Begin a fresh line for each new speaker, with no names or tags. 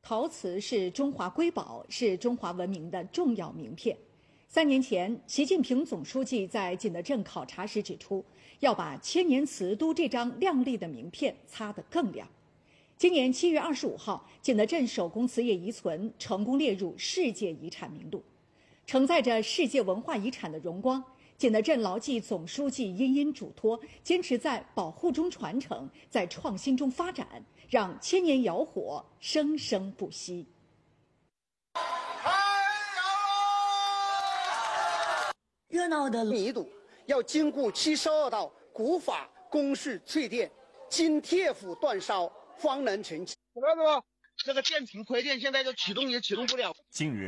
陶瓷是中华瑰宝，是中华文明的重要名片。3年前，习近平总书记在景德镇考察时指出，要把千年瓷都这张亮丽的名片擦得更亮。今年7月25号，景德镇手工瓷业遗存成功列入世界遗产名录，承载着世界文化遗产的荣光。景德镇牢记总书记殷殷嘱托，坚持在保护中传承，在创新中发展，让千年窑火生生不息。
热闹的
密度要经过72道古法工序淬炼，经铁斧煅烧方能成器。
这个电瓶亏电现在就启动也启动不了。
近日，